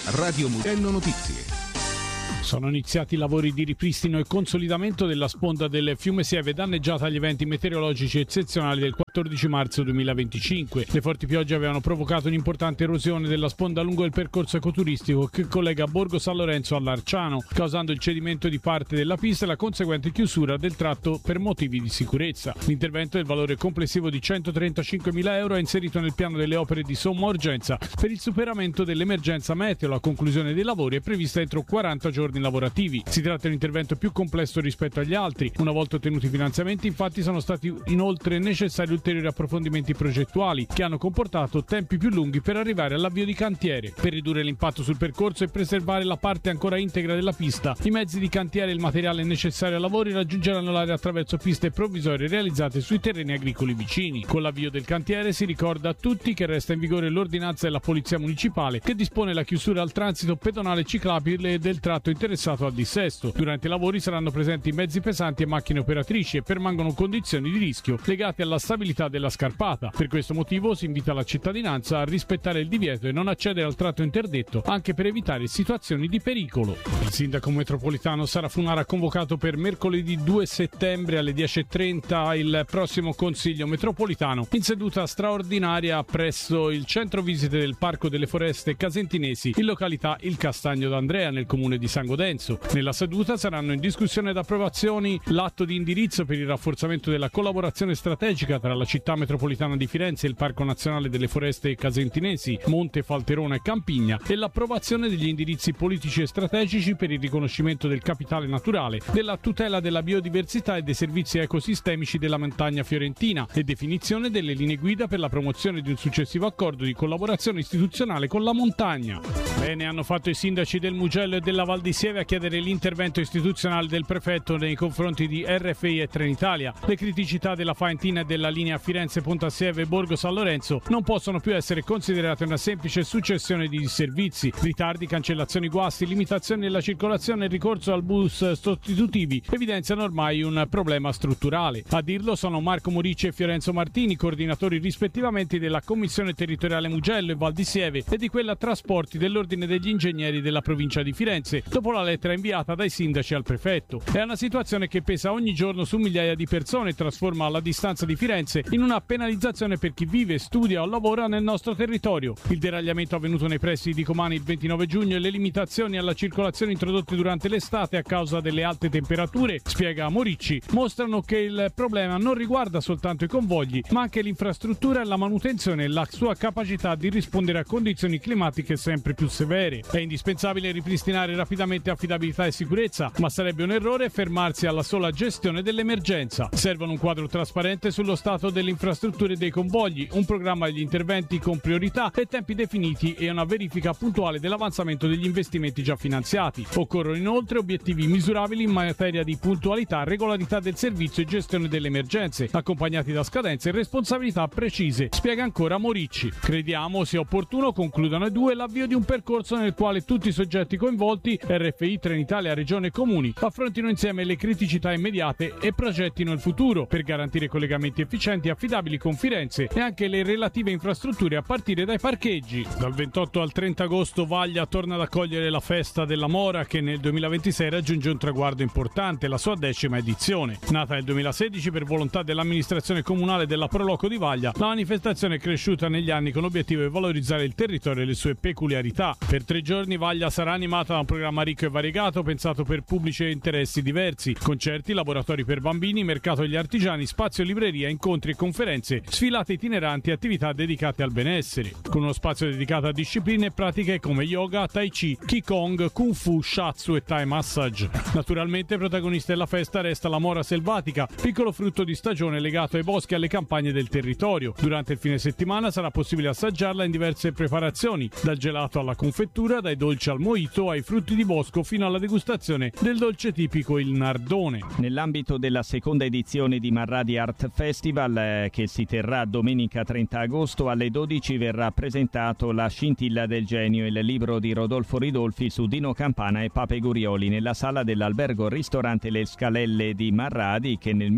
Radio Mugello Notizie. Sono iniziati i lavori di ripristino e consolidamento della sponda del fiume Sieve danneggiata agli eventi meteorologici eccezionali del 14 marzo 2025. Le forti piogge avevano provocato un'importante erosione della sponda lungo il percorso ecoturistico che collega Borgo San Lorenzo all'Arciano, causando il cedimento di parte della pista e la conseguente chiusura del tratto per motivi di sicurezza. L'intervento del valore complessivo di 135.000 euro è inserito nel piano delle opere di somma urgenza per il superamento dell'emergenza meteo. La conclusione dei lavori è prevista entro 40 giorni lavorativi. Si tratta di un intervento più complesso rispetto agli altri. Una volta ottenuti i finanziamenti, infatti, sono stati inoltre necessari ulteriori approfondimenti progettuali che hanno comportato tempi più lunghi per arrivare all'avvio di cantiere. Per ridurre l'impatto sul percorso e preservare la parte ancora integra della pista, i mezzi di cantiere e il materiale necessario ai lavori raggiungeranno l'area attraverso piste provvisorie realizzate sui terreni agricoli vicini. Con l'avvio del cantiere si ricorda a tutti che resta in vigore l'ordinanza della Polizia Municipale che dispone la chiusura al transito pedonale ciclabile del tratto interessato al dissesto. Durante i lavori saranno presenti mezzi pesanti e macchine operatrici e permangono condizioni di rischio legate alla stabilità della scarpata. Per questo motivo si invita la cittadinanza a rispettare il divieto e non accedere al tratto interdetto, anche per evitare situazioni di pericolo. Il sindaco metropolitano Sara Funara ha convocato per mercoledì 2 settembre alle 10:30 il prossimo Consiglio metropolitano in seduta straordinaria presso il centro visite del Parco delle Foreste Casentinesi in località Il Castagno d'Andrea nel comune di San Godenzo. Nella seduta saranno in discussione ed approvazioni l'atto di indirizzo per il rafforzamento della collaborazione strategica tra la città metropolitana di Firenze e il Parco Nazionale delle Foreste Casentinesi, Monte Falterona e Campigna e l'approvazione degli indirizzi politici e strategici per il riconoscimento del capitale naturale, della tutela della biodiversità e dei servizi ecosistemici della montagna fiorentina e definizione delle linee guida per la promozione di un successivo accordo di collaborazione istituzionale con la montagna. Bene hanno fatto i sindaci del Mugello e della Val di Sieve a chiedere l'intervento istituzionale del prefetto nei confronti di RFI e Trenitalia. Le criticità della Faentina e della linea Firenze-Ponta Sieve e Borgo San Lorenzo non possono più essere considerate una semplice successione di disservizi. Ritardi, cancellazioni, guasti, limitazioni nella circolazione e ricorso al bus sostitutivi evidenziano ormai un problema strutturale. A dirlo sono Marco Morici e Fiorenzo Martini, coordinatori rispettivamente della Commissione Territoriale Mugello e Val di Sieve e di quella Trasporti dell'Ordine degli Ingegneri della provincia di Firenze, dopo la lettera inviata dai sindaci al prefetto. È una situazione che pesa ogni giorno su migliaia di persone e trasforma la distanza di Firenze in una penalizzazione per chi vive, studia o lavora nel nostro territorio. Il deragliamento avvenuto nei pressi di Comani il 29 giugno e le limitazioni alla circolazione introdotte durante l'estate a causa delle alte temperature, spiega Moricci, mostrano che il problema non riguarda soltanto i convogli, ma anche l'infrastruttura e la manutenzione e la sua capacità di rispondere a condizioni climatiche sempre più severe. È indispensabile ripristinare rapidamente affidabilità e sicurezza, ma sarebbe un errore fermarsi alla sola gestione dell'emergenza. Servono un quadro trasparente sullo stato delle infrastrutture e dei convogli, un programma degli interventi con priorità e tempi definiti e una verifica puntuale dell'avanzamento degli investimenti già finanziati. Occorrono inoltre obiettivi misurabili in materia di puntualità, regolarità del servizio e gestione delle emergenze, accompagnati da scadenze e responsabilità precise, spiega ancora Moricci. Crediamo sia opportuno, concludono i due, l'avvio di un percorso nel quale tutti i soggetti coinvolti, RFI, Trenitalia, Regione e Comuni, affrontino insieme le criticità immediate e progettino il futuro per garantire collegamenti efficienti e affidabili con Firenze e anche le relative infrastrutture a partire dai parcheggi. Dal 28 al 30 agosto Vaglia torna ad accogliere la festa della Mora che nel 2026 raggiunge un traguardo importante, la sua 10ª edizione. Nata nel 2016 per volontà dell'amministrazione comunale della Proloco di Vaglia, la manifestazione è cresciuta negli anni con l'obiettivo di valorizzare il territorio e le sue peculiarità. Per 3 giorni Vaglia sarà animata da un programma ricco e variegato pensato per pubblici e interessi diversi: concerti, laboratori per bambini, mercato degli artigiani, spazio libreria, incontri e conferenze, sfilate itineranti e attività dedicate al benessere, con uno spazio dedicato a discipline e pratiche come yoga, tai chi, qigong, kung fu, shiatsu e thai massage. Naturalmente protagonista della festa resta la mora selvatica, piccolo frutto di stagione legato ai boschi e alle campagne del territorio. Durante il fine settimana sarà possibile assaggiarla in diverse preparazioni, dal gelato alla confettura, dai dolci al mojito ai frutti di bosco fino alla degustazione del dolce tipico il nardone. Nell'ambito della seconda edizione di Marradi Art Festival, che si terrà domenica 30 agosto alle 12, verrà presentato La scintilla del genio, il libro di Rodolfo Ridolfi su Dino Campana e Pape Gurioli, nella sala dell'albergo ristorante Le Scalelle di Marradi, che nel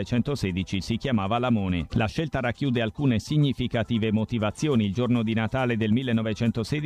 1916 si chiamava Lamone. La scelta racchiude alcune significative motivazioni. Il giorno di Natale del 1916 Dino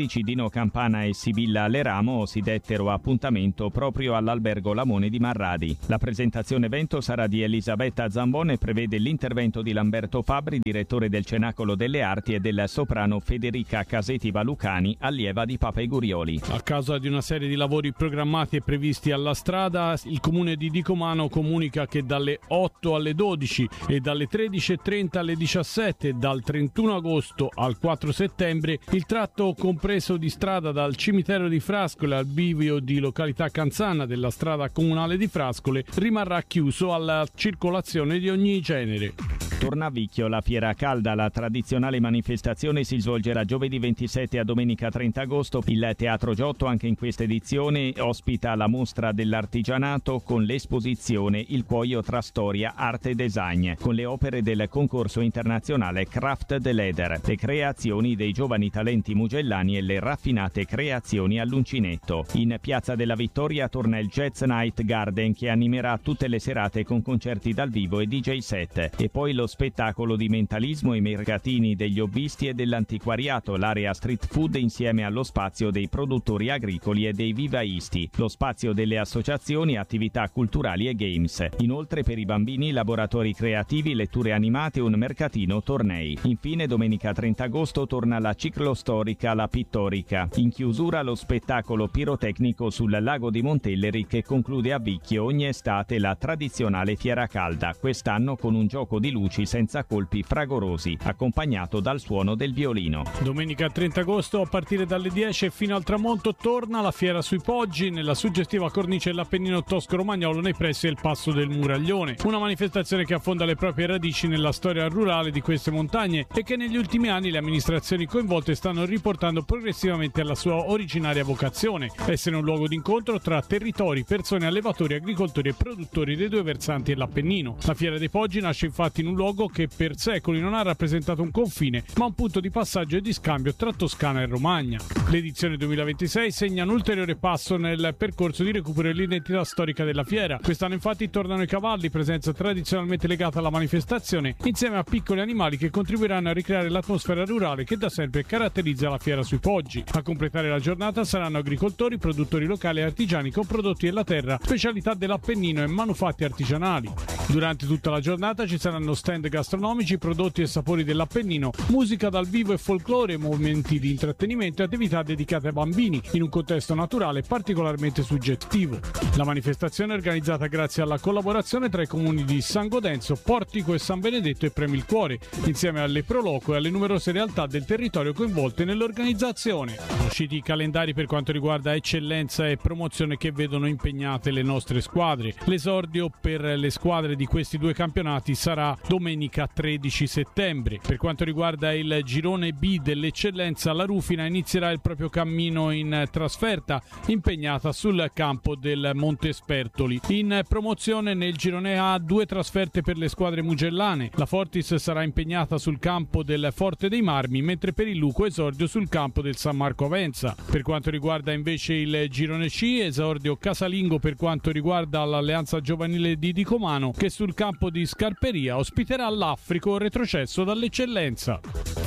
Nino Campana e Sibilla Leramo si dettero appuntamento proprio all'Albergo Lamone di Marradi. La presentazione evento sarà di Elisabetta Zambon e prevede l'intervento di Lamberto Fabbri, direttore del Cenacolo delle Arti, e del soprano Federica Caseti Valucani, allieva di Papa Egurioli. A causa di una serie di lavori programmati e previsti alla strada, il comune di Dicomano comunica che dalle 8 alle 12 e dalle 13:30 alle 17 dal 31 agosto al 4 settembre il tratto compreso di strada dal cimitero di Frascole al bivio di località Canzana della strada comunale di Frascole rimarrà chiuso alla circolazione di ogni genere. Torna a Vicchio la Fiera Calda. La tradizionale manifestazione si svolgerà giovedì 27 a domenica 30 agosto. Il Teatro Giotto anche in questa edizione ospita la mostra dell'artigianato con l'esposizione Il cuoio tra storia, arte e design, con le opere del concorso internazionale Craft the Leather, le creazioni dei giovani talenti mugellani e le raffinate creazioni all'uncinetto. In Piazza della Vittoria torna il Jazz Night Garden, che animerà tutte le serate con concerti dal vivo e DJ set, e poi lo spettacolo di mentalismo e mercatini degli hobbisti e dell'antiquariato, l'area street food insieme allo spazio dei produttori agricoli e dei vivaisti, lo spazio delle associazioni, attività culturali e games. Inoltre per i bambini laboratori creativi, letture animate e un mercatino tornei. Infine domenica 30 agosto torna la ciclostorica La Pittorica. In chiusura lo spettacolo pirotecnico sul lago di Montelleri, che conclude a Vicchio ogni estate la tradizionale Fiera Calda, quest'anno con un gioco di luci senza colpi fragorosi, accompagnato dal suono del violino. Domenica 30 agosto a partire dalle 10 e fino al tramonto torna la Fiera sui Poggi nella suggestiva cornice dell'Appennino tosco-romagnolo nei pressi del Passo del Muraglione, una manifestazione che affonda le proprie radici nella storia rurale di queste montagne e che negli ultimi anni le amministrazioni coinvolte stanno riportando progressivamente alla sua originaria vocazione: essere un luogo d'incontro tra territori, persone, allevatori, agricoltori e produttori dei due versanti dell'Appennino. La Fiera dei Poggi nasce infatti in un luogo che per secoli non ha rappresentato un confine, ma un punto di passaggio e di scambio tra Toscana e Romagna. L'edizione 2026 segna un ulteriore passo nel percorso di recupero dell'identità storica della fiera. Quest'anno infatti tornano i cavalli, presenza tradizionalmente legata alla manifestazione, insieme a piccoli animali che contribuiranno a ricreare l'atmosfera rurale che da sempre caratterizza la Fiera sui Poggi. A completare la giornata saranno agricoltori, produttori locali e artigiani con prodotti della terra, specialità dell'Appennino e manufatti artigianali. Durante tutta la giornata ci saranno stand gastronomici, prodotti e sapori dell'Appennino, musica dal vivo e folklore, momenti di intrattenimento e attività dedicate ai bambini in un contesto naturale particolarmente suggestivo. La manifestazione è organizzata grazie alla collaborazione tra i comuni di San Godenzo, Portico e San Benedetto e Premi il Cuore, insieme alle Proloco e alle numerose realtà del territorio coinvolte nell'organizzazione. Usciti i calendari per quanto riguarda eccellenza e promozione che vedono impegnate le nostre squadre. L'esordio per le squadre di questi due campionati sarà domenica 13 settembre. Per quanto riguarda il girone B dell'eccellenza, la Rufina inizierà il proprio cammino in trasferta, impegnata sul campo del Monte Spertoli. In promozione nel girone A 2 trasferte per le squadre mugellane. La Fortis sarà impegnata sul campo del Forte dei Marmi, mentre per il Luco esordio sul campo del San Marco Avenza. Per quanto riguarda invece il girone C, esordio casalingo per quanto riguarda l'Alleanza Giovanile di Dicomano, che sul campo di Scarperia ospiterà l'Affrico retrocesso dall'eccellenza.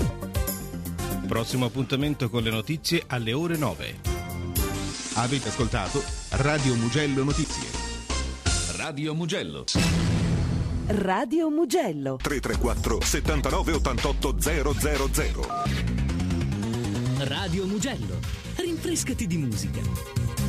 Prossimo appuntamento con le notizie alle ore 9. Avete ascoltato Radio Mugello Notizie. Radio Mugello. Radio Mugello 334 79 88 000. Radio Mugello. Rinfrescati di musica.